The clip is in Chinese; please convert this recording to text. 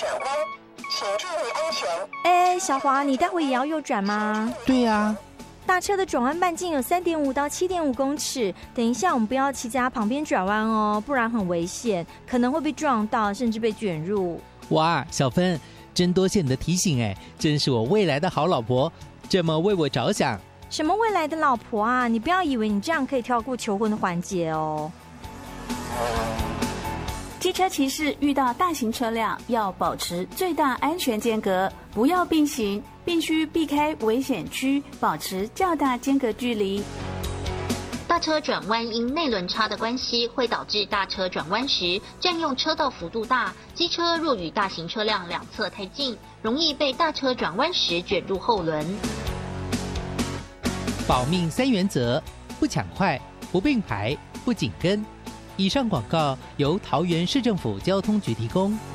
转弯，请注意安全。 哎，小华，你待会也要右转吗？ 对呀。 大车的转弯半径有3.5到7.5公尺，等一下我们不要骑在它旁边转弯哦，不然很危险，可能会被撞到，甚至被卷入。 哇，小芬，真多谢你的提醒哎，真是我未来的好老婆，这么为我着想。 什么未来的老婆啊？你不要以为你这样可以跳过求婚的环节哦。 机车骑士遇到大型车辆要保持最大安全间隔，不要并行，必须避开危险区，保持较大间隔距离。 大车转弯因内轮差的关系，会导致大车转弯时占用车道幅度大，机车若与大型车辆两侧太近，容易被大车转弯时卷入后轮。 保命3原则：不抢快，不并排，不紧跟。以上广告由桃园市政府交通局提供。